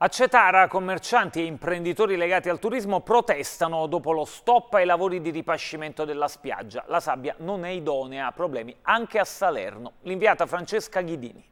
A Cetara, commercianti e imprenditori legati al turismo protestano dopo lo stop ai lavori di ripascimento della spiaggia. La sabbia non è idonea a problemi anche a Salerno. L'inviata Francesca Ghidini.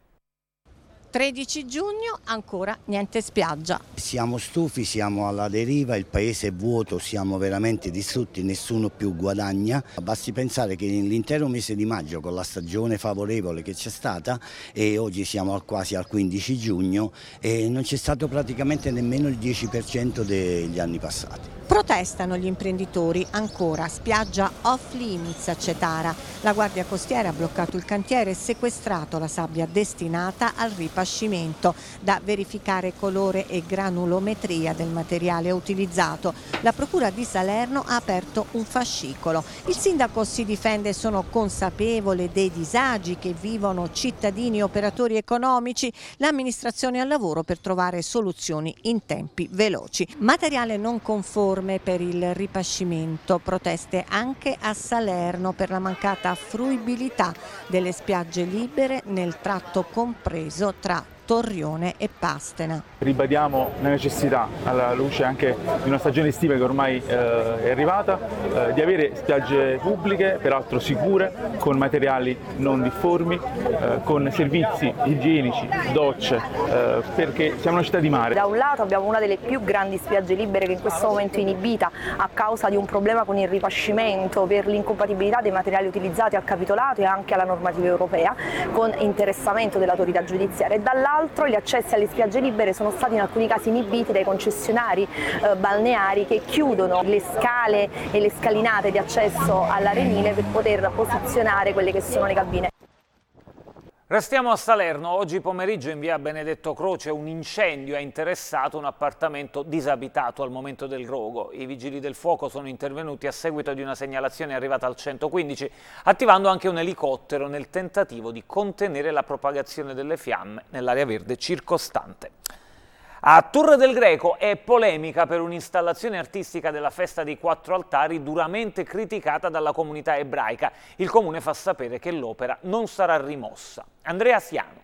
13 giugno, ancora niente spiaggia. Siamo stufi, siamo alla deriva, il paese è vuoto, siamo veramente distrutti, nessuno più guadagna. Basti pensare che l'intero mese di maggio, con la stagione favorevole che c'è stata, e oggi siamo quasi al 15 giugno, e non c'è stato praticamente nemmeno il 10% degli anni passati. Protestano gli imprenditori, ancora spiaggia off limits a Cetara. La Guardia Costiera ha bloccato il cantiere e sequestrato la sabbia destinata al ripascimento, da verificare colore e granulometria del materiale utilizzato. La Procura di Salerno ha aperto un fascicolo. Il sindaco si difende: sono consapevole dei disagi che vivono cittadini e operatori economici, l'amministrazione al lavoro per trovare soluzioni in tempi veloci. Materiale non conforme per il ripascimento, proteste anche a Salerno per la mancata fruibilità delle spiagge libere nel tratto compreso tra Torrione e Pastena. Ribadiamo la necessità, alla luce anche di una stagione estiva che ormai è arrivata, di avere spiagge pubbliche, peraltro sicure, con materiali non difformi, con servizi igienici, docce, perché siamo una città di mare. Da un lato abbiamo una delle più grandi spiagge libere che in questo momento è inibita a causa di un problema con il ripascimento per l'incompatibilità dei materiali utilizzati al capitolato e anche alla normativa europea, con interessamento dell'autorità giudiziaria, e dall'altro gli accessi alle spiagge libere sono stati in alcuni casi inibiti dai concessionari balneari che chiudono le scale e le scalinate di accesso all'arenile per poter posizionare quelle che sono le cabine. Restiamo a Salerno. Oggi pomeriggio in via Benedetto Croce un incendio ha interessato un appartamento disabitato al momento del rogo. I vigili del fuoco sono intervenuti a seguito di una segnalazione arrivata al 115, attivando anche un elicottero nel tentativo di contenere la propagazione delle fiamme nell'area verde circostante. A Torre del Greco è polemica per un'installazione artistica della Festa dei Quattro Altari duramente criticata dalla comunità ebraica. Il comune fa sapere che l'opera non sarà rimossa. Andrea Siano.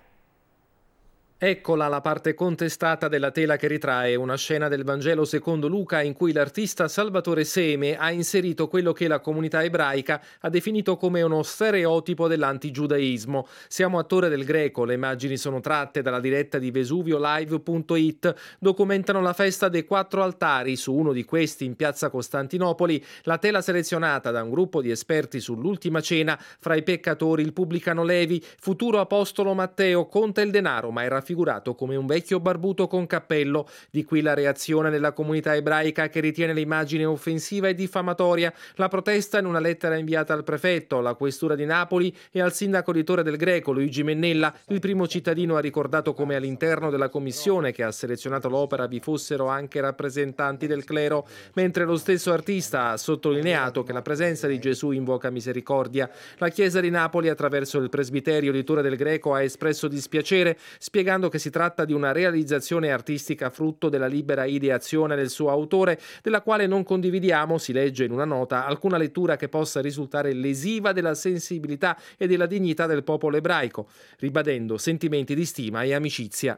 Eccola la parte contestata della tela che ritrae una scena del Vangelo secondo Luca in cui l'artista Salvatore Seme ha inserito quello che la comunità ebraica ha definito come uno stereotipo dell'antigiudaismo. Siamo a Torre del Greco, le immagini sono tratte dalla diretta di vesuviolive.it, documentano la festa dei quattro altari. Su uno di questi, in piazza Costantinopoli, la tela selezionata da un gruppo di esperti sull'ultima cena, fra i peccatori il pubblicano Levi, futuro apostolo Matteo, conta il denaro ma era raffigurato come un vecchio barbuto con cappello. Di qui la reazione della comunità ebraica che ritiene l'immagine offensiva e diffamatoria. La protesta in una lettera inviata al prefetto, alla questura di Napoli e al sindaco di Torre del Greco, Luigi Mennella. Il primo cittadino ha ricordato come all'interno della commissione che ha selezionato l'opera vi fossero anche rappresentanti del clero, mentre lo stesso artista ha sottolineato che la presenza di Gesù invoca misericordia. La Chiesa di Napoli, attraverso il presbiterio di Torre del Greco, ha espresso dispiacere, spiegando che si tratta di una realizzazione artistica frutto della libera ideazione del suo autore, della quale non condividiamo, si legge in una nota, alcuna lettura che possa risultare lesiva della sensibilità e della dignità del popolo ebraico, ribadendo sentimenti di stima e amicizia.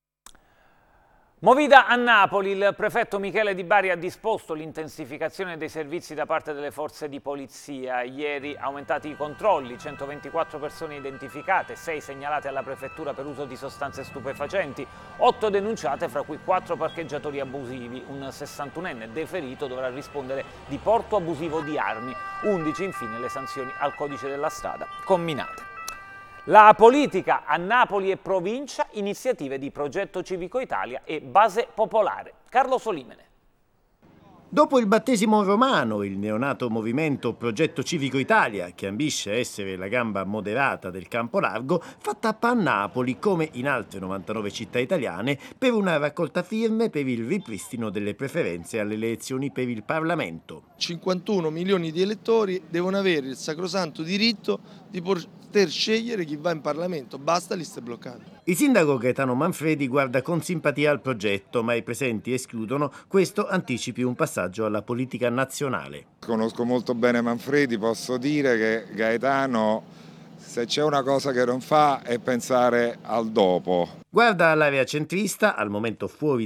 Movida a Napoli, il prefetto Michele Di Bari ha disposto l'intensificazione dei servizi da parte delle forze di polizia. Ieri aumentati i controlli, 124 persone identificate, 6 segnalate alla prefettura per uso di sostanze stupefacenti, 8 denunciate, fra cui 4 parcheggiatori abusivi. Un 61enne deferito dovrà rispondere di porto abusivo di armi. 11 infine le sanzioni al codice della strada comminate. La politica a Napoli e provincia, iniziative di Progetto Civico Italia e Base Popolare. Carlo Solimene. Dopo il battesimo romano, il neonato movimento Progetto Civico Italia, che ambisce a essere la gamba moderata del campo largo, fa tappa a Napoli, come in altre 99 città italiane, per una raccolta firme per il ripristino delle preferenze alle elezioni per il Parlamento. 51 milioni di elettori devono avere il sacrosanto diritto di poter scegliere chi va in Parlamento, basta liste bloccate. Il sindaco Gaetano Manfredi guarda con simpatia al progetto, ma i presenti escludono questo anticipi un passaggio alla politica nazionale. Conosco molto bene Manfredi, posso dire che Gaetano, se c'è una cosa che non fa, è pensare al dopo. Guarda l'area centrista, al momento fuori